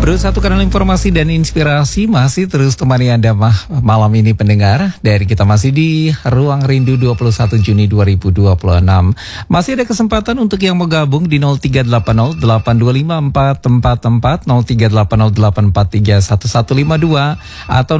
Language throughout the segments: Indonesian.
Bro, satu kanal informasi dan inspirasi masih terus temani Anda malam ini pendengar. Dan kita masih di Ruang Rindu 21 Juni 2026. Masih ada kesempatan untuk yang mau gabung di 0380-825-444, 0380-843-1152 atau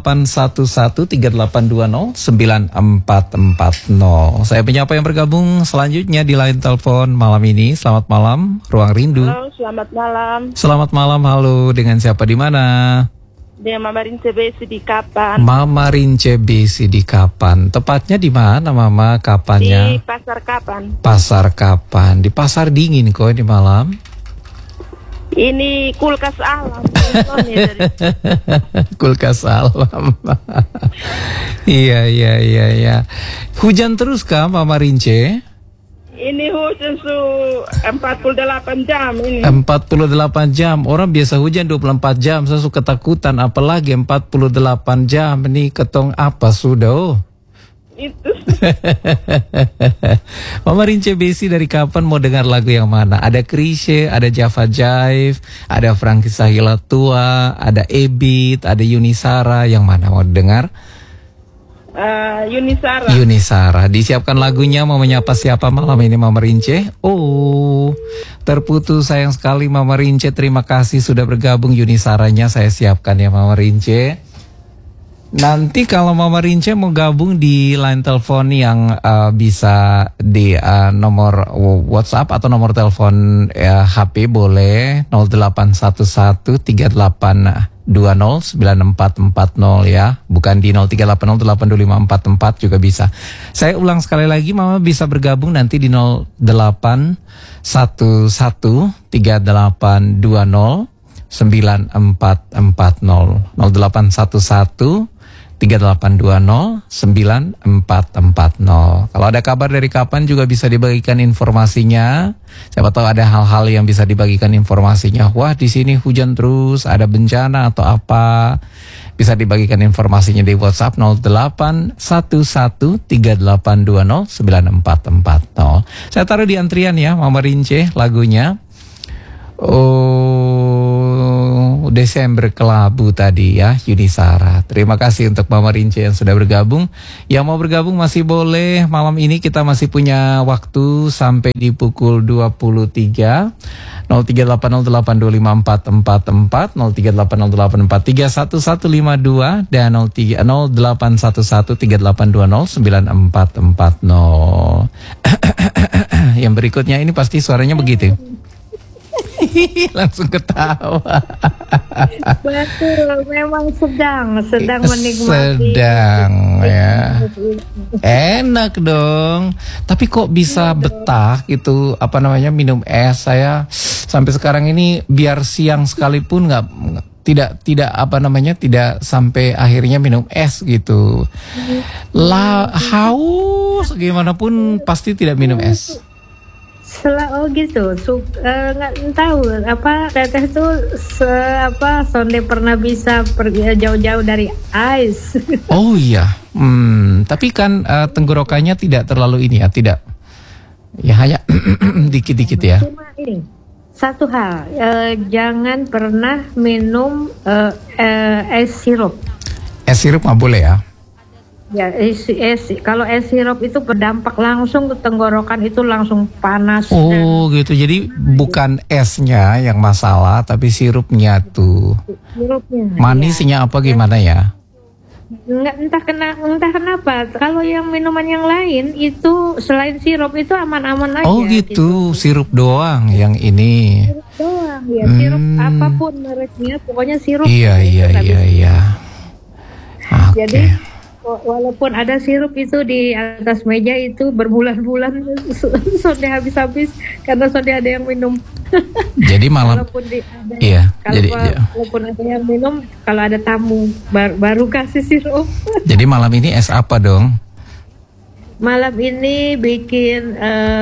0811-3820-9440. Saya penyapa yang bergabung selanjutnya di line telepon malam ini. Selamat malam, Ruang Rindu. Halo, selamat malam. Selamat malam, halo. Dengan siapa di mana? Dengan Mama Rince Besi di Kapan. Mama Rince Besi di Kapan. Tepatnya di mana, Mama? Kapannya? Di Pasar Kapan. Pasar Kapan. Di pasar dingin kok di malam. Ini kulkas alam. Kulkas alam. Iya. Hujan terus kah, Mama Rince? Ini hujan 48 jam ini. 48 jam. Orang biasa hujan 24 jam. Saya suka ketakutan. Apalagi 48 jam. Ini ketong apa sudah? Oh. Itu. Mama Rince Besi dari kapan mau dengar lagu yang mana? Ada Krisye, ada Java Jive, ada Franky Sahila Tua, ada Ebit, ada Yunisara. Yang mana mau dengar? Yunisara. Yunisara. Disiapkan lagunya. Mau menyapa siapa malam ini, Mama Rince? Oh, terputus, sayang sekali Mama Rince. Terima kasih sudah bergabung. Yunisaranya saya siapkan ya, Mama Rince. Nanti kalau Mama Rince mau gabung di line telepon yang bisa di nomor WhatsApp atau nomor telepon HP boleh 081138209440 ya, bukan di 0380825544 juga bisa. Saya ulang sekali lagi, Mama bisa bergabung nanti di 081138209440 081138209440. Kalau ada kabar dari Kapan juga bisa dibagikan informasinya. Siapa tahu ada hal-hal yang bisa dibagikan informasinya. Wah, di sini hujan terus, ada bencana atau apa. Bisa dibagikan informasinya di WhatsApp 081138209440. Saya taruh di antrian ya, Mama Rince lagunya. Oh, Desember Kelabu tadi ya, Yunisara. Terima kasih untuk Mama Rince yang sudah bergabung. Yang mau bergabung masih boleh. Malam ini kita masih punya waktu sampai di pukul 23. 0380825444, 038084315152 dan 081138209440. Yang berikutnya ini pasti suaranya begitu. Langsung ketawa. Betul, memang sedang menikmati. Sedang ya. Enak dong. Tapi kok bisa betah gitu, apa namanya, minum es. Saya sampai sekarang ini biar siang sekalipun tidak apa namanya, tidak sampai akhirnya minum es gitu. Haus gimana pun pasti tidak minum es. Oh gitu, nggak tahu apa teteh tuh sonde pernah bisa pergi jauh-jauh dari ais. Oh iya, tapi kan tenggorokannya tidak terlalu ini ya, tidak, ya hanya dikit-dikit ya. Cuma ini satu hal, jangan pernah minum es sirup. Es sirup nggak boleh ya? Ya, kalau es sirup itu berdampak langsung ke tenggorokan, itu langsung panas. Oh gitu, jadi bukan esnya yang masalah, tapi sirupnya tuh. Sirupnya. Manisnya apa gimana ya? Entah kenapa. Kalau yang minuman yang lain itu selain sirup itu aman-aman aja. Oh gitu, sirup doang yang ini. Sirup doang, ya sirup apapun mereknya, pokoknya sirup. Iya. Okay. Jadi walaupun ada sirup itu di atas meja itu berbulan-bulan sonde habis-habis karena sonde ada yang minum. Jadi malam walaupun ada yang minum, kalau ada tamu baru kasih sirup. Jadi malam ini es apa dong? Malam ini bikin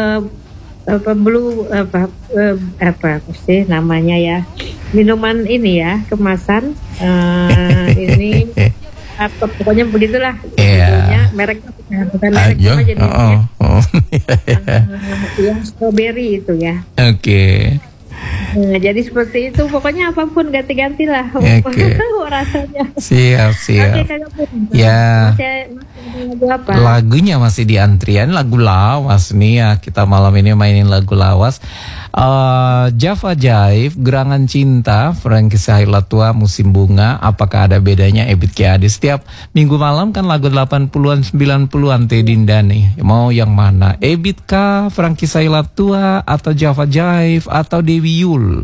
apa sih namanya ya, minuman ini ya, kemasan ini atau pokoknya begitulah. Yeah. Mereknya bukan merek cuma jadi yang yang strawberry itu ya. Oke. Nah, jadi seperti itu, pokoknya apapun ganti-ganti lah Oke. rasanya. Siap, Oke, siap. Kakak Pun. Ya. Masih ada lagu apa? Lagunya masih di antrian, lagu lawas nih ya. Kita malam ini mainin lagu lawas. Java Jive, Gerangan Cinta, Frankie Sahilatua, Musim Bunga. Apakah ada bedanya Ebit G. Ade? Setiap minggu malam kan lagu 80-an 90-an Teh Dinda nih. Mau yang mana? Ebit kah, Frankie Sahilatua, atau Java Jive, atau Dewi Yul?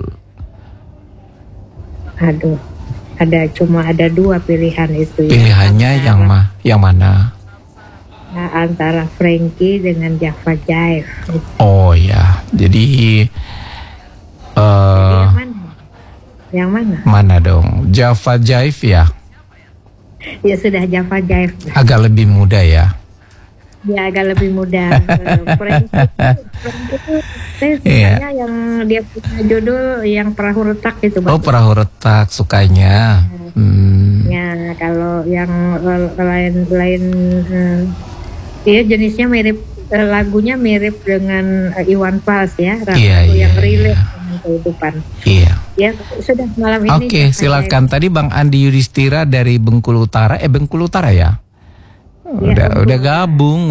Aduh, cuma ada dua pilihan itu ya. Pilihannya yang mana? Nah, antara Frankie dengan Java Jive. Oh ya, jadi Jadi yang mana? Yang mana? mana dong? Java Jive ya? Ya sudah, Java Jive. Agak lebih muda ya? Ya agak lebih mudah. Frankie itu saya sukanya yang dia punya judul yang Perahu Retak itu. Oh, Perahu Retak sukanya. Ya kalau yang lain ya jenisnya mirip, lagunya mirip dengan Iwan Fals ya, lagu yang relate dengan kehidupan. Iya. Ya sudah malam ini. Oke, silakan. Tadi Bang Andi Yudhistira dari Bengkulu Utara, Bengkulu Utara ya? Udah gabung.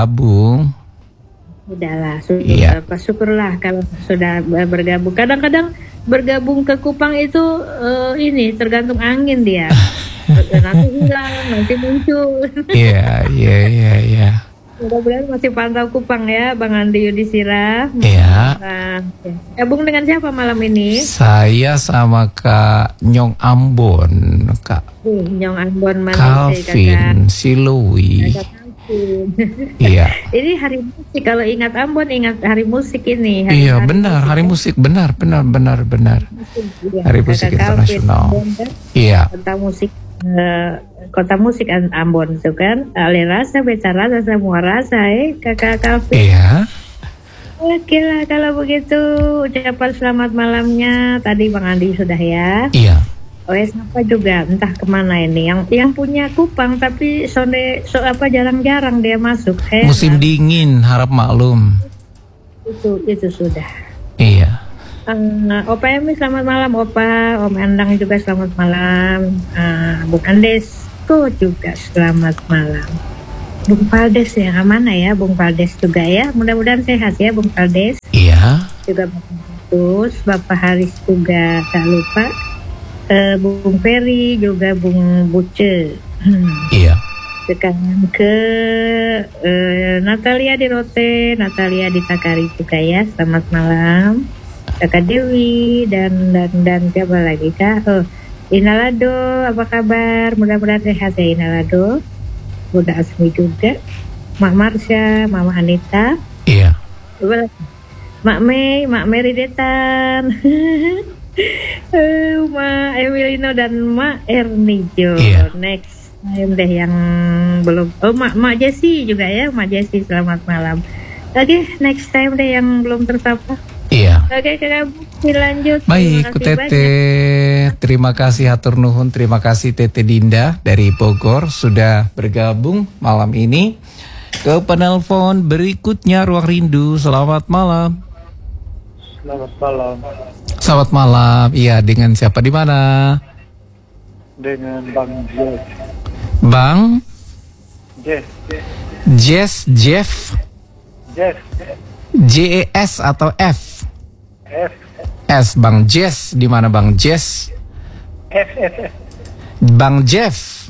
Udahlah, syukurlah kalau sudah bergabung. Kadang-kadang bergabung ke Kupang itu ini tergantung angin dia. Nanti hilang, nanti muncul. Iya. Mudah-mudahan masih pantau Kupang ya, Bang Andi Yudhistira. Iya. Gabung dengan siapa malam ini? Saya sama Kak Nyong Ambon, Kak Nyong Ambon, Calvin, Silui. Iya. Ini hari musik, kalau ingat Ambon ingat hari musik ini. Iya benar, hari musik, benar. Hari musik internasional. Iya. Kota musik Ambon itu kan, Ale rasa, beca rasa, semua rasa, Kakak Calvin. Iya. Oke lah kalau begitu, ucapan selamat malamnya tadi Bang Andi sudah ya. Iya. Siapa juga entah kemana ini yang punya Kupang tapi jarang-jarang dia masuk. Musim dingin, harap maklum. Itu sudah. Iya. Opa Emi selamat malam, Opa. Om Endang juga selamat malam. Bung Andesko juga selamat malam. Bung Valdes yang mana ya, Bung Valdes juga ya. Mudah-mudahan sehat ya Bung Valdes. Iya. Juga Bapak Haris juga tak lupa. Bung Ferry juga Bung Buce. Iya. Sekarang ke Natalia di Rote, Natalia di Takari juga ya. Selamat malam. Kakak Dewi dan siapa lagi kak? Inalado, apa kabar? Mudah-mudahan sehat ya Inalado. Bunda Asmi juga. Mak Marsha, Mama Anita. Iya. Mak Mary Detan. Mak Emilino dan Mak Ernijo. Iya. Next time deh yang belum. Mak Jessie juga ya. Mak Jessie selamat malam. Oke, next time deh yang belum tersapa. Iya. Oke, Kakak lanjut. Baik, Tete. Terima kasih hatur nuhun, terima kasih Tete Dinda dari Bogor sudah bergabung malam ini. Ke penelpon berikutnya Ruang Rindu. Selamat malam. Selamat malam. Selamat malam. Iya, dengan siapa di mana? Dengan Bang Jeff. Bang Jeff. Jeff. JES atau F? S. Bang Jess di mana Bang Jess? F. Bang Jeff.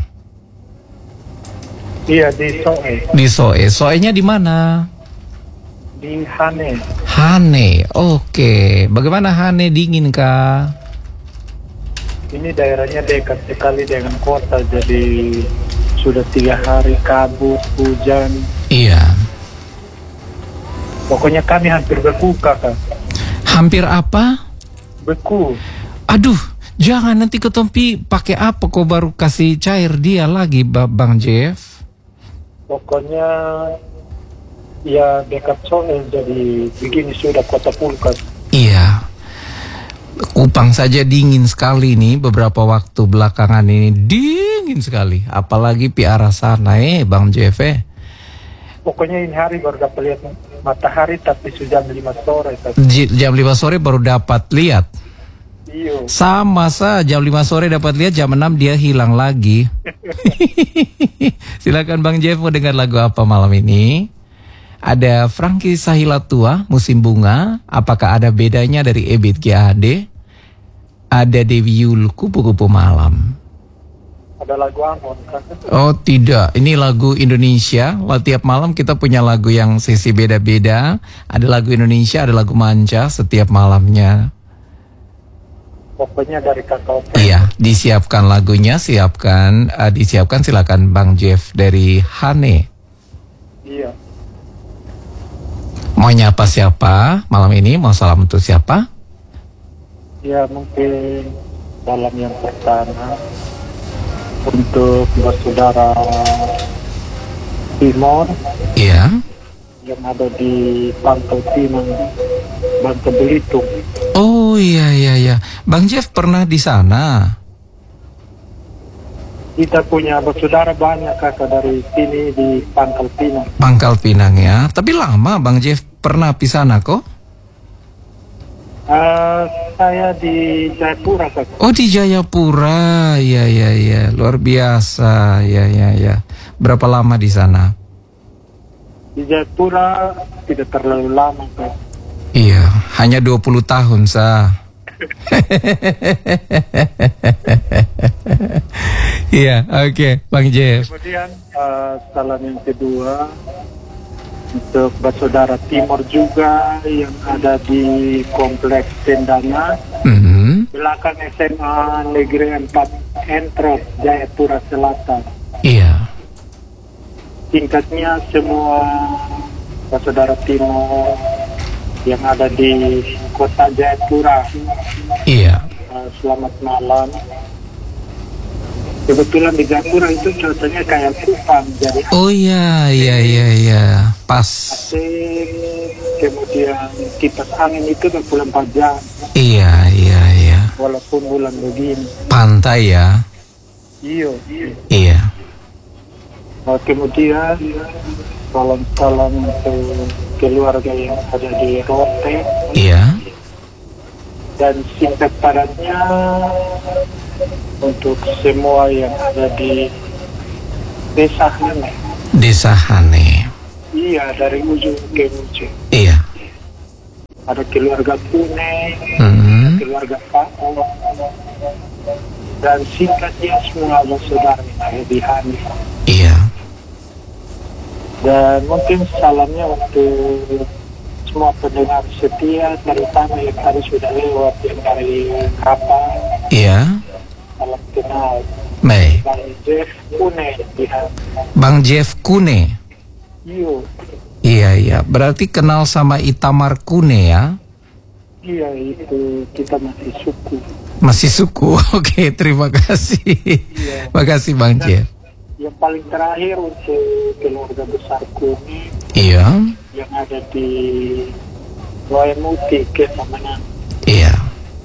Iya di Soe. Di Soe. Soe-nya di mana? Di Hane. Hane. Oke. Bagaimana Hane, dingin kah? Ini daerahnya dekat sekali dengan kota, jadi sudah 3 hari kabut, hujan. Iya. Pokoknya kami hampir beku kakak. Hampir apa? Beku. Aduh, jangan nanti ketompi pakai apa kau baru kasih cair dia lagi Bang Jeff. Pokoknya ya dekat Soe, jadi begini sudah kota Pulkas. Iya. Kupang saja dingin sekali nih beberapa waktu belakangan ini, dingin sekali. Apalagi di arah sana Bang Jeff. pokoknya ini hari baru dapat lihat matahari, tapi sudah jam 5 sore. Jam 5 sore baru dapat lihat. Iya. Sama jam 5 sore dapat lihat, jam 6 dia hilang lagi. Silakan Bang Jeff, mau dengar lagu apa malam ini? Ada Frankie Sahilatua, Musim Bunga. Apakah ada bedanya dari Ebit GAD? Ada Dewi Yul, Kupu-Kupu Malam. Ada lagu Amon kan? Oh tidak, ini lagu Indonesia. Tiap malam kita punya lagu yang sesi beda-beda. Ada lagu Indonesia, ada lagu manca setiap malamnya. Pokoknya dari kakak. Iya, disiapkan lagunya, disiapkan silakan Bang Jeff dari Hane. Iya. Mau nyapa siapa malam ini? Mau salam untuk siapa? Ya mungkin dalam yang pertama untuk bersaudara Timor. Iya. Yang ada di Pangkal Pinang, Bangka Belitung. Oh iya. Bang Jeff pernah di sana? Kita punya bersaudara banyak kakak dari sini di Pangkal Pinang. Pangkal Pinang ya. Tapi lama Bang Jeff pernah di sana kok? Saya di Jayapura kakak. Oh di Jayapura, ya, luar biasa, ya. Berapa lama di sana? Di Jayapura tidak terlalu lama kak. Iya, hanya 20 tahun Iya, oke, Bang Jeff. Kemudian salam yang kedua untuk bersaudara Timor juga yang ada di Kompleks Tendana, belakang SMA Negeri 4 Entrop, Jayapura Selatan. Iya. Singkatnya semua bersaudara Timor yang ada di kota Jayapura. Iya. Selamat malam. Kebetulan di Jayapura itu cuacanya kayak Kupang, jadi Oh iya, pas. asing, kemudian kipas angin itu 24 jam, Iya. walaupun bulan begini. Pantai ya. Iya. Iya. Kemudian salam-salam untuk keluarga yang ada di Rote. Iya. Dan singkat padatnya untuk semua yang ada di Desa Hane. Desa Hane. Iya, dari ujung ke ujung. Iya. Ada keluarga Kune, keluarga Pao, dan singkatnya semua saudara yang ada di Hane. Iya. Dan mungkin salamnya untuk semua pendengar setia, terutama yang tadi sudah lewat, yang dari Kapal. Iya. Salam kenal. Baik. Bang Jeff Kune di Hane. Bang Jeff Kune. Iya. Berarti kenal sama Itamar Kune ya? Iya, itu kita masih suku. Masih suku. Oke, terima kasih. Iya. Makasih Bang Jeff. Yang paling terakhir untuk keluarga besar Kune Iya. yang ada di Waimuti ke Samanan. Iya.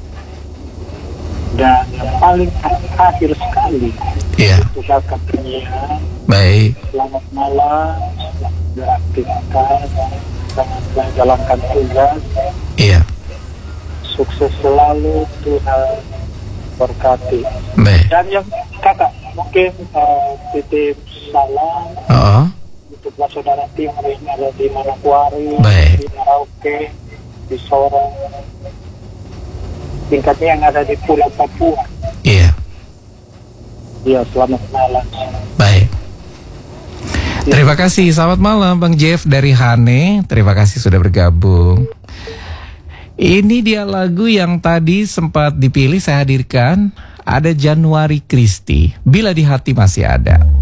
Dan yang paling terakhir sekali Iya. untuk kakak penyiar, Baik. selamat malam, selamat beraktivitas, selamat menjalankan tugas, Iya. sukses selalu, Tuhan berkati. Baik. Dan yang kakak mungkin titip salam Oh. untuk saudara Timor yang ada di Manokwari, Baik. di Merauke, di Sorong, tingkatnya yang ada di Pulau Papua. Iya. Ya, selamat malam. Baik. Terima kasih. Selamat malam Bang Jeff dari Hane. Terima kasih sudah bergabung. Ini dia lagu yang tadi sempat dipilih saya hadirkan. Ada Januari Kristi, Bila di Hati Masih Ada.